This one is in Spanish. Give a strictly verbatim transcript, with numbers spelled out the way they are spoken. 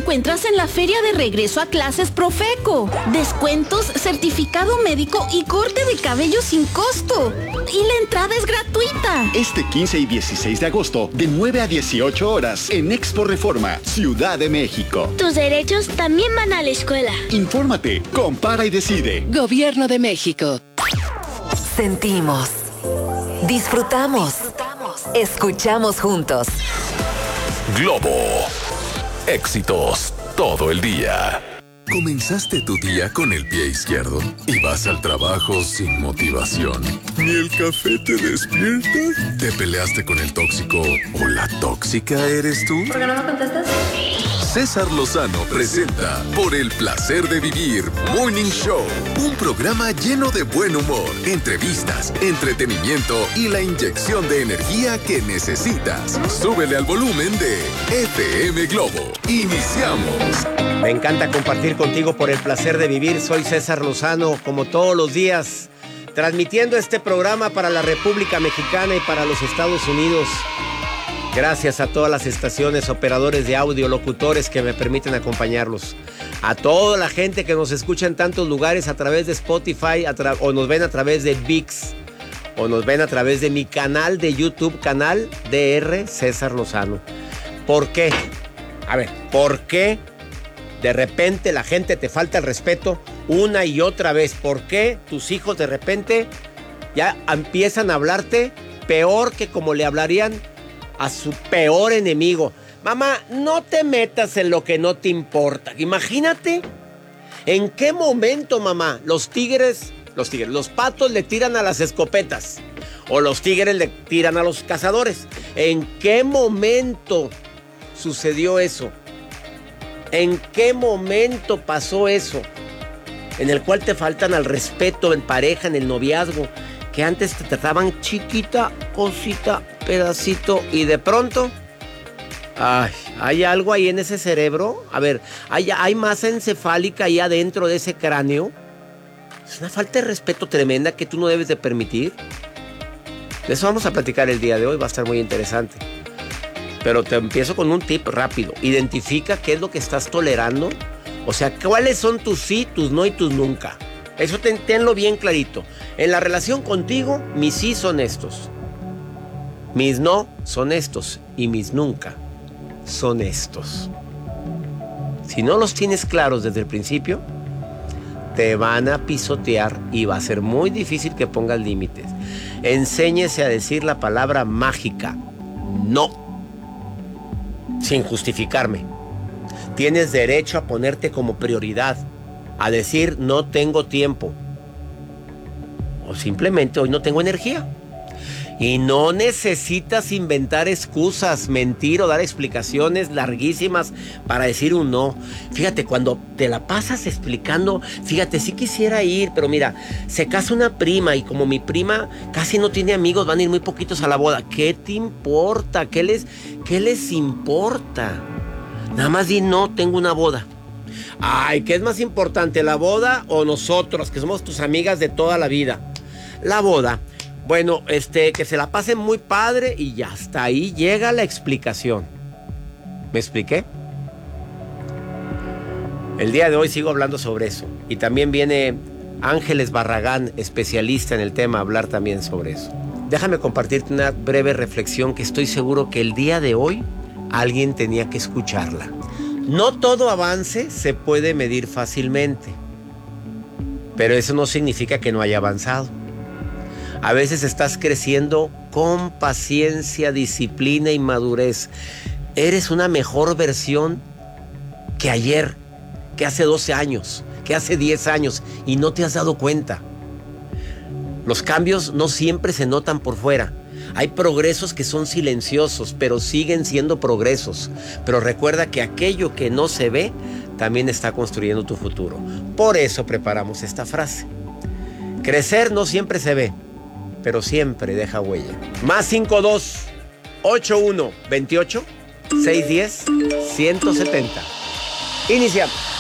encuentras en la feria de regreso a clases Profeco. Descuentos, certificado médico y corte de cabello sin costo. Y la entrada es gratuita. Este quince y dieciséis de agosto, de nueve a dieciocho horas, en Expo Reforma, Ciudad de México. Tus derechos también van a la escuela. Infórmate, compara y decide. Gobierno de México. Sentimos, disfrutamos, escuchamos juntos. Globo. Éxitos todo el día. ¿Comenzaste tu día con el pie izquierdo y vas al trabajo sin motivación? ¿Ni el café te despierta? ¿Te peleaste con el tóxico o la tóxica eres tú? ¿Por qué no me contestas? César Lozano presenta Por el placer de vivir Morning Show, un programa lleno de buen humor, entrevistas, entretenimiento y la inyección de energía que necesitas. Súbele al volumen de F M Globo. Iniciamos. Me encanta compartir contigo Por el placer de vivir. Soy César Lozano, como todos los días, transmitiendo este programa para la República Mexicana y para los Estados Unidos. Gracias a todas las estaciones, operadores de audio, locutores que me permiten acompañarlos. A toda la gente que nos escucha en tantos lugares a través de Spotify a tra- o nos ven a través de V I X o nos ven a través de mi canal de YouTube, canal D R César Lozano. ¿Por qué? A ver, ¿por qué de repente la gente te falta el respeto una y otra vez? ¿Por qué tus hijos de repente ya empiezan a hablarte peor que como le hablarían a su peor enemigo? Mamá, no te metas en lo que no te importa. Imagínate en qué momento, mamá, los tigres, los tigres, los patos le tiran a las escopetas o los tigres le tiran a los cazadores. ¿En qué momento sucedió eso? ¿En qué momento pasó eso? En el cual te faltan al respeto en pareja, en el noviazgo, que antes te trataban chiquita, cosita, pedacito, y de pronto, ay, ¿hay algo ahí en ese cerebro? A ver, ¿hay, hay masa encefálica ahí adentro de ese cráneo? Es una falta de respeto tremenda que tú no debes de permitir. De eso vamos a platicar el día de hoy, va a estar muy interesante. Pero te empiezo con un tip rápido. Identifica qué es lo que estás tolerando. O sea, cuáles son tus sí, tus no y tus nunca. Eso ten, tenlo bien clarito. En la relación contigo, mis sí son estos. Mis no son estos. Y mis nunca son estos. Si no los tienes claros desde el principio, te van a pisotear y va a ser muy difícil que pongas límites. Enséñese a decir la palabra mágica. No. Sin justificarme. Tienes derecho a ponerte como prioridad, a decir no tengo tiempo o simplemente hoy no tengo energía. Y no necesitas inventar excusas, mentir o dar explicaciones larguísimas para decir un no. Fíjate, cuando te la pasas explicando, fíjate, sí quisiera ir, pero mira, se casa una prima y como mi prima casi no tiene amigos, van a ir muy poquitos a la boda. ¿Qué te importa? ¿Qué les, qué les importa? Nada más di no, tengo una boda. Ay, ¿qué es más importante, la boda o nosotros, que somos tus amigas de toda la vida? La boda. Bueno, este, que se la pasen muy padre y ya hasta ahí llega la explicación. ¿Me expliqué? El día de hoy sigo hablando sobre eso. Y también viene Ángeles Barragán, especialista en el tema, a hablar también sobre eso. Déjame compartirte una breve reflexión que estoy seguro que el día de hoy alguien tenía que escucharla. No todo avance se puede medir fácilmente, pero eso no significa que no haya avanzado. A veces estás creciendo con paciencia, disciplina y madurez. Eres una mejor versión que ayer, que hace doce años, que hace diez años y no te has dado cuenta. Los cambios no siempre se notan por fuera. Hay progresos que son silenciosos, pero siguen siendo progresos. Pero recuerda que aquello que no se ve también está construyendo tu futuro. Por eso preparamos esta frase. Crecer no siempre se ve, pero siempre deja huella. Más cinco dos ochenta y uno veintiocho sescientos diez ciento setenta. Iniciamos.